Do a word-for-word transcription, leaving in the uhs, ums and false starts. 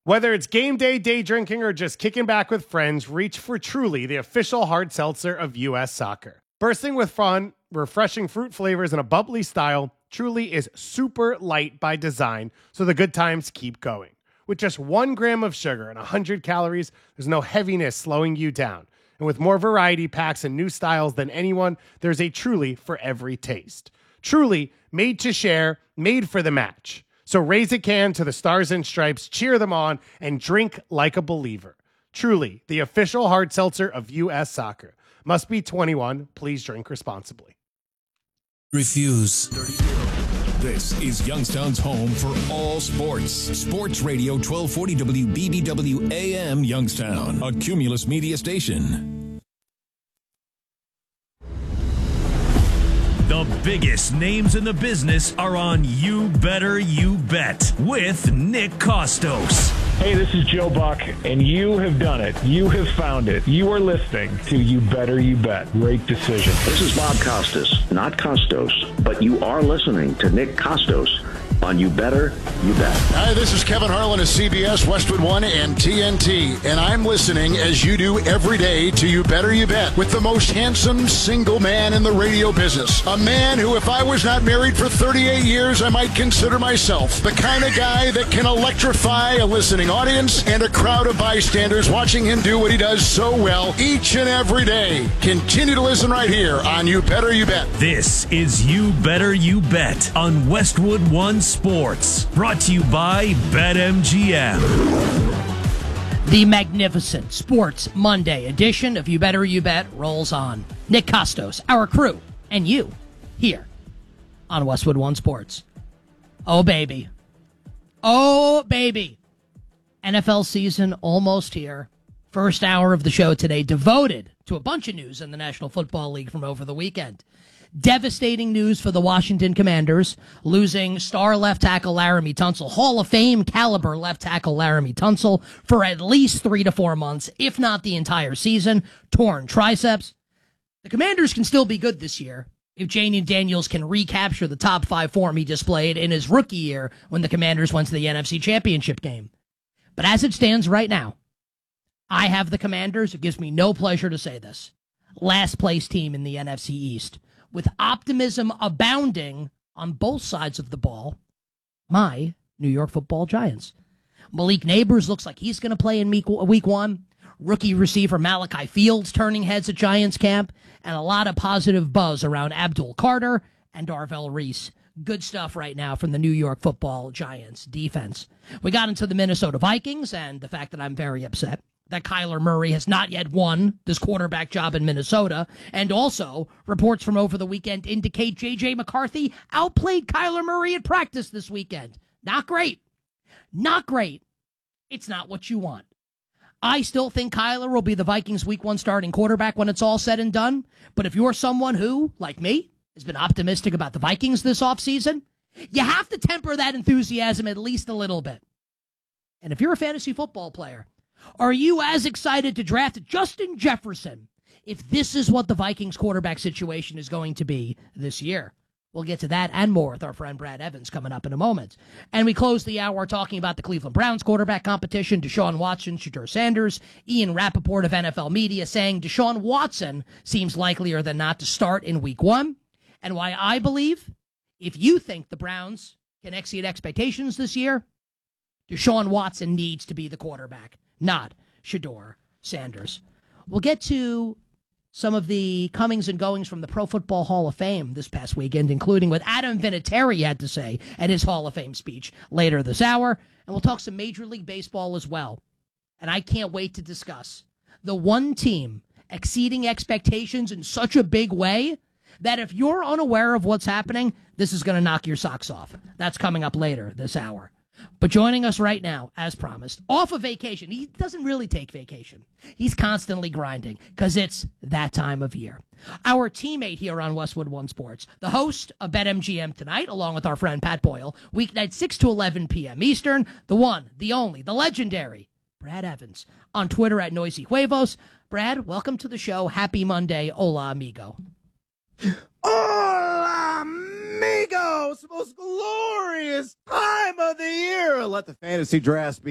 Whether it's game day, day drinking, or just kicking back with friends, reach for Truly, the official hard seltzer of U S Soccer. Bursting with fun, refreshing fruit flavors, and a bubbly style, Truly is super light by design, so the good times keep going. With just one gram of sugar and one hundred calories, there's no heaviness slowing you down. And with more variety packs and new styles than anyone, there's a Truly for every taste. Truly, made to share, made for the match. So raise a can to the Stars and Stripes, cheer them on, and drink like a believer. Truly, the official hard seltzer of U S Soccer. Must be twenty-one. Please drink responsibly. Refuse. This is Youngstown's home for all sports. Sports Radio twelve forty W B B W A M Youngstown, a Cumulus media station. The biggest names in the business are on You Better You Bet with Nick Kostos. Hey, this is Joe Buck, and you have done it. You have found it. You are listening to You Better You Bet. Great decision. This is Bob Costas, not Costos, but you are listening to Nick Kostos on You Better You Bet. Hi, this is Kevin Harlan of C B S, Westwood One, and T N T, and I'm listening as you do every day to You Better You Bet with the most handsome single man in the radio business. A man who, if I was not married for thirty-eight years, I might consider myself the kind of guy that can electrify a listening audience and a crowd of bystanders watching him do what he does so well each and every day. Continue to listen right here on You Better You Bet. This is You Better You Bet on Westwood One Sports, brought to you by BetMGM. The magnificent Sports Monday edition of You Better You Bet rolls on. Nick Kostos, our crew, and you here on Westwood One Sports. Oh, baby. Oh, baby. N F L season almost here. First hour of the show today devoted to a bunch of news in the National Football League from over the weekend. Devastating news for the Washington Commanders, losing star left tackle Laramie Tunsil, Hall of Fame caliber left tackle Laramie Tunsil, for at least three to four months, if not the entire season, torn triceps. The Commanders can still be good this year if Jayden Daniels can recapture the top five form he displayed in his rookie year when the Commanders went to the N F C Championship game. But as it stands right now, I have the Commanders. It gives me no pleasure to say this. Last place team in the N F C East. With optimism abounding on both sides of the ball, my New York Football Giants. Malik Neighbors looks like he's going to play in week, week one. Rookie receiver Malachi Fields turning heads at Giants camp. And a lot of positive buzz around Abdul Carter and Darvell Reese. Good stuff right now from the New York Football Giants defense. We got into the Minnesota Vikings and the fact that I'm very upset that Kyler Murray has not yet won this quarterback job in Minnesota. And also, reports from over the weekend indicate J J McCarthy outplayed Kyler Murray at practice this weekend. Not great. Not great. It's not what you want. I still think Kyler will be the Vikings' week one starting quarterback when it's all said and done. But if you're someone who, like me, has been optimistic about the Vikings this offseason, you have to temper that enthusiasm at least a little bit. And if you're a fantasy football player, are you as excited to draft Justin Jefferson if this is what the Vikings quarterback situation is going to be this year? We'll get to that and more with our friend Brad Evans coming up in a moment. And we close the hour talking about the Cleveland Browns quarterback competition, Deshaun Watson, Shedeur Sanders, Ian Rappaport of N F L Media saying Deshaun Watson seems likelier than not to start in week one. And why I believe if you think the Browns can exceed expectations this year, Deshaun Watson needs to be the quarterback, not Shedeur Sanders. We'll get to some of the comings and goings from the Pro Football Hall of Fame this past weekend, including what Adam Vinatieri had to say at his Hall of Fame speech later this hour. And we'll talk some Major League Baseball as well. And I can't wait to discuss the one team exceeding expectations in such a big way that if you're unaware of what's happening, this is going to knock your socks off. That's coming up later this hour. But joining us right now, as promised, off of vacation. He doesn't really take vacation. He's constantly grinding because it's that time of year. Our teammate here on Westwood One Sports, the host of BetMGM Tonight, along with our friend Pat Boyle, weeknight six to eleven p.m. Eastern, the one, the only, the legendary Brad Evans, on Twitter at Noisy Huevos. Brad, welcome to the show. Happy Monday. Hola, amigo. Hola, amigos! Most glorious time of the year. Let the fantasy drafts be